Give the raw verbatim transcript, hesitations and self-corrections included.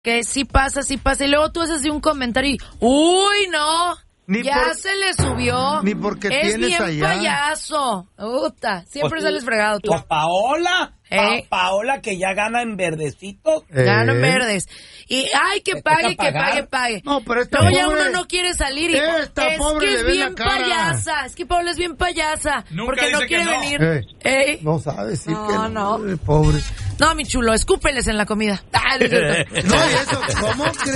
que sí pasa, sí pasa. Y luego tú haces de un comentario y, uy, no. Ni ya por, se le subió. Ni porque es tienes bien allá. payaso. Uta, siempre pues, sales fregado tú. Pues Paola. ¿Eh? Pa- Paola que ya gana en verdecitos. Eh. Gana en verdes. Y, ay, que pague, que pague, pague. No, pero esta Luego pobre, ya uno no quiere salir y esta es pobre que le es ve bien la cara. payasa. Es que Paola es bien payasa. Nunca porque no dice quiere que no. venir. Eh. ¿Eh? No sabe decir No, que no, no. pobre. No, mi chulo, escúpeles en la comida. Ah, no es cierto. No, y eso, ¿cómo crees?